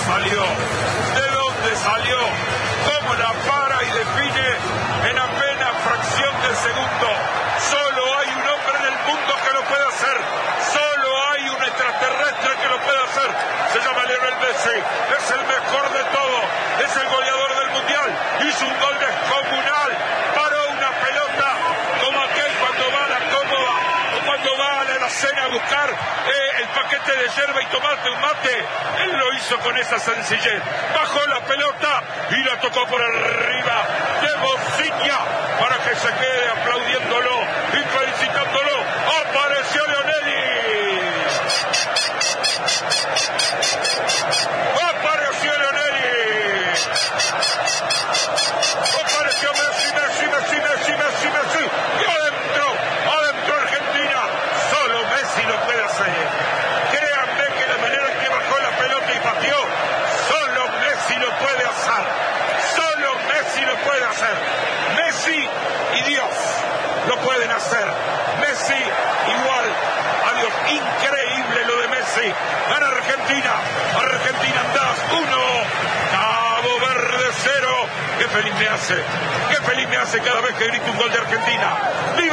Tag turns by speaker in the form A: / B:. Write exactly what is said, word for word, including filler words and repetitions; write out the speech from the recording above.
A: salió? ¿De dónde salió? ¿Cómo la para y define en apenas fracción de segundo? Solo hay un hombre en el mundo que lo puede hacer. Solo hay un extraterrestre que lo puede hacer. Se llama Lionel Messi. Es el mejor de todo. Es el goleador del mundial. Hizo un gol descomunal. Paró una pelota como aquel cuando va a la cómoda o cuando va a la alacena a buscar eh, el paquete de yerba y tomate un mate. Él lo hizo con esa sencillez. Bajó la pelota y la tocó por arriba de Bociña para que se quede aplaudiéndolo y felicitándolo. ¡Apareció Lionelli! ¡Apareció Lionelli! ¡Apareció Messi, Messi, Messi, Messi, Messi, Messi! ¡Y adentro! ¡Adentro Argentina! Solo Messi lo puede hacer. Créanme que la manera en que bajó la pelota y pateó, solo Messi lo puede hacer. Solo Messi lo puede hacer. Messi y Dios lo pueden hacer. Messi igual a Dios. Increíble lo de Messi. Gana Argentina. Argentina andás uno. Cabo Verde cero. Qué feliz me hace. Qué feliz me hace cada vez que grito un gol de Argentina.